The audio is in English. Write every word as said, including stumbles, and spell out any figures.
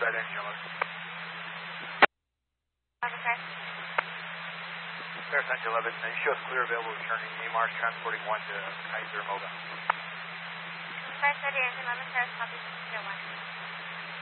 Start engine load. Paris Central eleven, uh, you show us clear available returning A Mars transporting one to Kaiser Moga. Paris City engine eleven, Paris copy zero one.